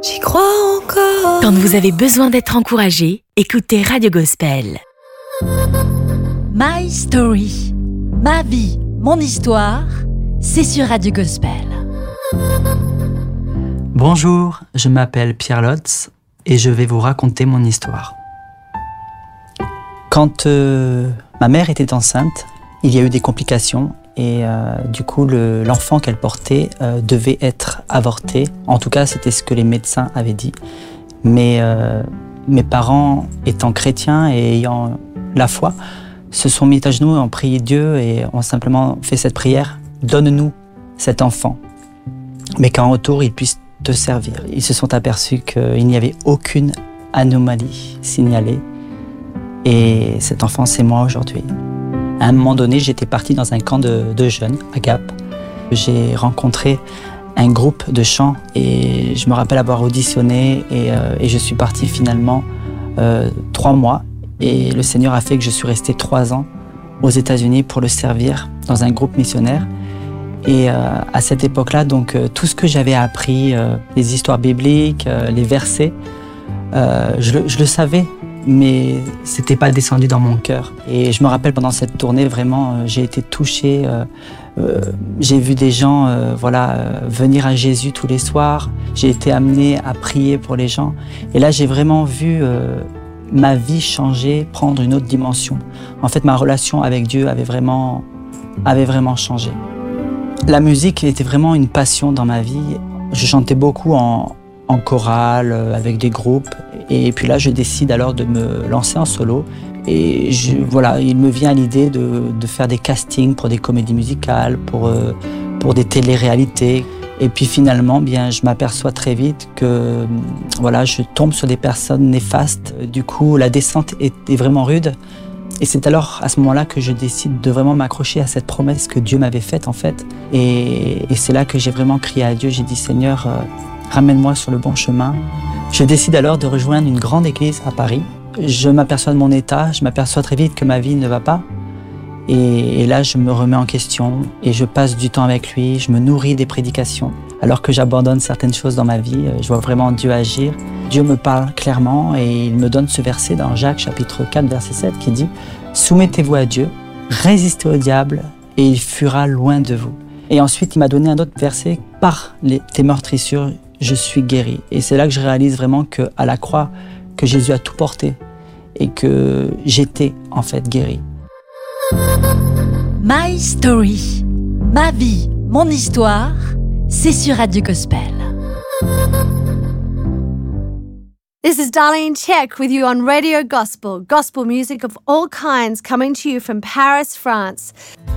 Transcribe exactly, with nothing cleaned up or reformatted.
J'y crois encore. Quand vous avez besoin d'être encouragé, écoutez Radio Gospel. My Story, ma vie, mon histoire, c'est sur Radio Gospel. Bonjour, je m'appelle Pierre Lotz et je vais vous raconter mon histoire. Quand euh, ma mère était enceinte, il y a eu des complications et euh, du coup le, l'enfant qu'elle portait euh, devait être avorté. En tout cas, c'était ce que les médecins avaient dit. Mais euh, mes parents, étant chrétiens et ayant la foi, se sont mis à genoux et ont prié Dieu et ont simplement fait cette prière « Donne-nous cet enfant, mais qu'en retour, il puisse te servir ». Ils se sont aperçus qu'il n'y avait aucune anomalie signalée et cet enfant, c'est moi aujourd'hui. À un moment donné, j'étais parti dans un camp de, de jeunes à Gap. J'ai rencontré un groupe de chant et je me rappelle avoir auditionné et, euh, et je suis parti finalement euh, trois mois. Et le Seigneur a fait que je suis resté trois ans aux États-Unis pour le servir dans un groupe missionnaire. Et euh, à cette époque-là, donc euh, tout ce que j'avais appris, euh, les histoires bibliques, euh, les versets, euh, je, le, je le savais, mais c'était pas descendu dans mon cœur. Et je me rappelle pendant cette tournée, vraiment, euh, j'ai été touché. Euh, euh, j'ai vu des gens, euh, voilà, euh, venir à Jésus tous les soirs. J'ai été amené à prier pour les gens. Et là, j'ai vraiment vu euh, ma vie changer, prendre une autre dimension. En fait, ma relation avec Dieu avait vraiment, avait vraiment changé. La musique était vraiment une passion dans ma vie. Je chantais beaucoup en, en chorale, avec des groupes. Et puis là, je décide alors de me lancer en solo. Et je, voilà, il me vient l'idée de, de faire des castings pour des comédies musicales, pour, euh, pour des téléréalités. Et puis finalement, bien, je m'aperçois très vite que voilà, je tombe sur des personnes néfastes. Du coup, la descente est, est vraiment rude. Et c'est alors, à ce moment-là, que je décide de vraiment m'accrocher à cette promesse que Dieu m'avait faite, en fait. Et, et c'est là que j'ai vraiment crié à Dieu. J'ai dit, Seigneur, euh, ramène-moi sur le bon chemin. Je décide alors de rejoindre une grande église à Paris. Je m'aperçois de mon état, je m'aperçois très vite que ma vie ne va pas. Et, et là, je me remets en question et je passe du temps avec lui, je me nourris des prédications. Alors que j'abandonne certaines choses dans ma vie, je vois vraiment Dieu agir. Dieu me parle clairement et il me donne ce verset dans Jacques chapitre quatre, verset sept qui dit « Soumettez-vous à Dieu, résistez au diable et il fuira loin de vous. » Et ensuite, il m'a donné un autre verset « Par les, tes meurtrissures, je suis guéri. » Et c'est là que je réalise vraiment qu'à la croix, que Jésus a tout porté et que j'étais en fait guéri. My Story, ma vie, mon histoire, c'est sur Radio Gospel. This is Darlene Check with you on Radio Gospel, gospel music of all kinds coming to you from Paris, France.